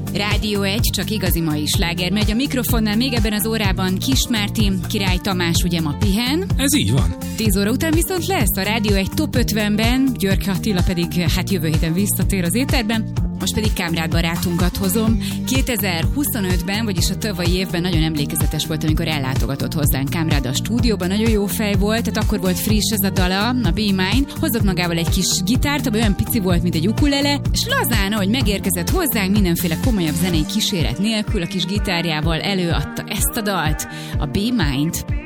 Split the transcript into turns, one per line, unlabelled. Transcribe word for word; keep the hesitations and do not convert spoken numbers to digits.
Rádió egy, csak igazi mai sláger megy. A mikrofonnál még ebben az órában Kis Márti, Király Tamás ugye ma pihen.
Ez így van.
tíz óra után viszont lesz a Rádió egy top ötvenben, Györke Attila pedig hát jövő héten visszatér az éterben. Most pedig Kámrád barátunkat hozom. kétezer-huszonötben, vagyis a tavalyi évben nagyon emlékezetes volt, amikor ellátogatott hozzánk Kámrád a stúdióban. Nagyon jó fej volt, tehát akkor volt friss ez a dala, a Be Mine. Hozott magával egy kis gitárt, ami olyan pici volt, mint egy ukulele, és lazán, ahogy megérkezett hozzánk, mindenféle komolyabb zenei kíséret nélkül a kis gitárjával előadta ezt a dalt, a Be Mine-t.